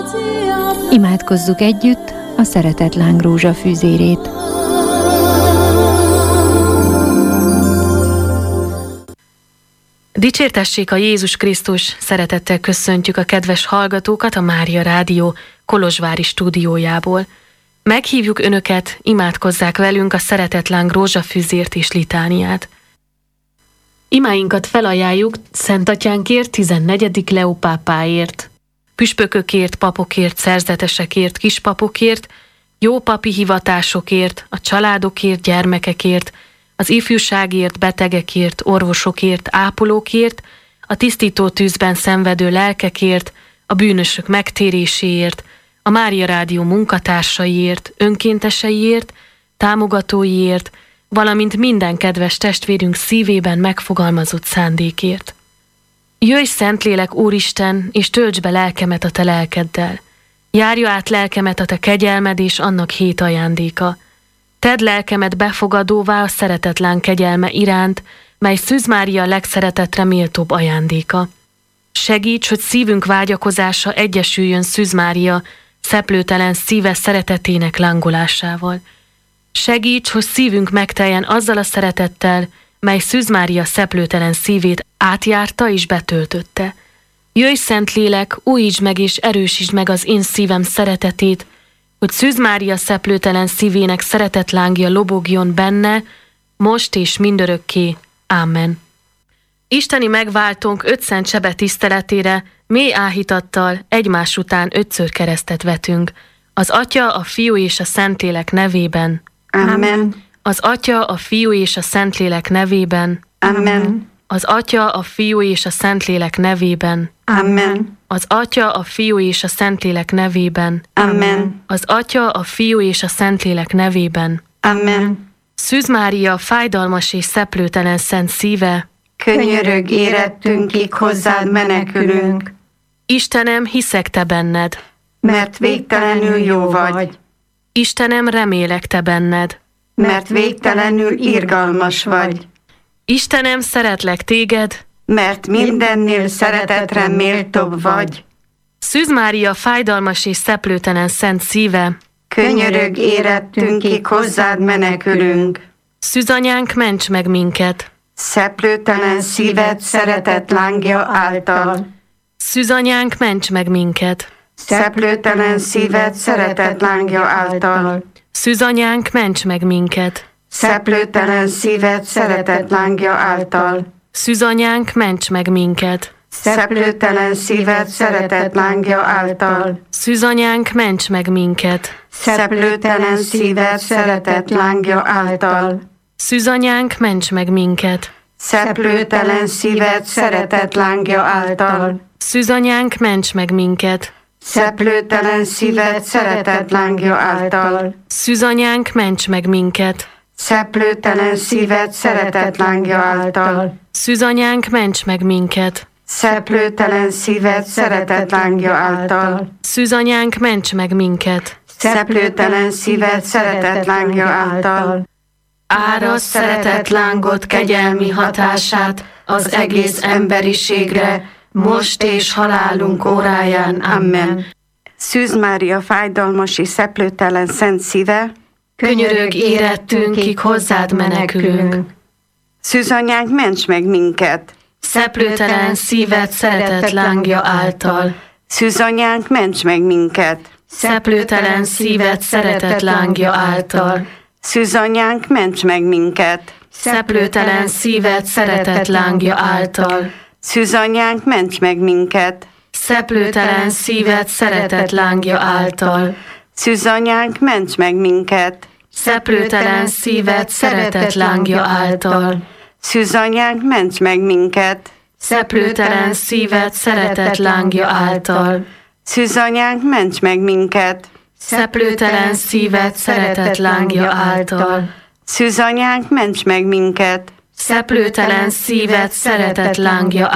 Imádkozzuk együtt a szeretetláng rózsafűzérét. Dicsértessék a Jézus Krisztus, szeretettel köszöntjük a kedves hallgatókat a Mária Rádió kolozsvári stúdiójából. Meghívjuk Önöket, imádkozzák velünk a szeretetláng rózsafűzért és litániát. Imáinkat felajánljuk Szent Atyánkért, 14. Leó pápáért, püspökökért, papokért, szerzetesekért, kispapokért, jó papi hivatásokért, a családokért, gyermekekért, az ifjúságért, betegekért, orvosokért, ápolókért, a tisztító tűzben szenvedő lelkekért, a bűnösök megtéréséért, a Mária Rádió munkatársaiért, önkénteseiért, támogatóiért, valamint minden kedves testvérünk szívében megfogalmazott szándékért. Jöjj, Szentlélek, Úristen, és töltsd be lelkemet a te lelkeddel. Járja át lelkemet a te kegyelmed és annak 7 ajándéka. Tedd lelkemet befogadóvá a szeretetláng kegyelme iránt, mely Szűz Mária legszeretetre méltóbb ajándéka. Segíts, hogy szívünk vágyakozása egyesüljön Szűz Mária szeplőtelen szíve szeretetének lángolásával. Segíts, hogy szívünk megteljen azzal a szeretettel, mely Szűz Mária szeplőtelen szívét átjárta és betöltötte. Jöjj, Szentlélek, újítsd meg és erősítsd meg az én szívem szeretetét, hogy Szűz Mária szeplőtelen szívének szeretetlángja lobogjon benne, most és mindörökké. Ámen. Isteni megváltónk 5 szent sebe tiszteletére mély áhítattal egymás után 5-ször keresztet vetünk. Az Atya, a Fiú és a Szentlélek nevében. Amen. Az Atya, a Fiú és a Szentlélek nevében. Amen. Az Atya, a Fiú és a Szentlélek nevében. Amen. Az Atya, a Fiú és a Szentlélek nevében. Amen. Az Atya, a Fiú és a Szentlélek nevében. Amen. Szűz Mária fájdalmas és szeplőtelen szent szíve, Könyörög érettünkig, hozzád menekülünk, Istenem, hiszek te benned. mert végtelenül jó vagy, Istenem, remélek te benned. mert végtelenül irgalmas vagy, Istenem, szeretlek téged. mert mindennél szeretetre méltóbb vagy. Szűz Mária fájdalmas és szeplőtelen szent szíve, Könyörög érettünkig, hozzád menekülünk. Szűzanyánk, ments meg minket. Szeplőtelen szíved szeretet lángja által. Szűzanyánk, ments meg minket. Szeplőtelen szíved szeretet lángja által. Szűzanyánk, ments meg minket. Szeplőtelen szíved szeretet lángja által. Szűzanyánk, ments meg minket. Szeplőtelen szíved szeretet lángja által. Szűzanyánk, ments meg minket. Szeplőtelen szíved szeretet lángja által. Szűzanyánk, ments meg minket. Szeplőtelen szíved szeretet lángja által. Szűzanyánk, ments meg minket. Szeplőtelen szíved szeretet lángja által. Szűzanyánk, ments meg minket. Szeplőtelen szíved szeretet lángja által. Szűzanyánk, ments meg minket. Szeplőtelen szíved szeretet lángja által. Szűzanyánk, ments meg minket. Szeplőtelen szíved szeretet lángja által. Árasz szeretet lángot kegyelmi hatását az egész emberiségre, most és halálunk óráján. Amen. Szűz Mária fájdalmas és szeplőtelen szent szíve, Könyörög érettünkig, hozzád menekülünk. Szűzanyánk, ments meg minket! Szeplőtelen szíved szeretet lángja által. Szűzanyánk, ments meg minket! Szeplőtelen szíved szeretet lángja által. Szűzanyánk, ments meg minket! Szeplőtelen szíved szeretet lángja által. Szűzanyánk, ments meg minket! Szeplőtelen szíved szeretet lángja által. Szűzanyánk, ments meg minket! Szeplőtelen szíved szeretet lángja által. Szűzanyánk, ments meg minket! Szeplőtelen szíved szeretet lángja által. Szűzanyánk, ments meg minket! Szeplőtelen szíved szeretet lángja által. Szűzanyánk, ments meg minket! Szeplőtelen szíved szeretet lángja